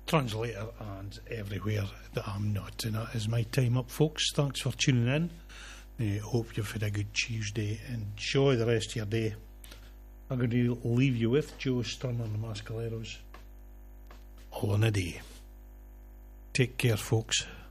translator and everywhere that I'm not. And that is my time up, folks. Thanks for tuning in. Hope you've had a good Tuesday. Enjoy the rest of your day. I'm going to leave you with Joe Stern and the Mascaleros. All in a day. Take care, folks.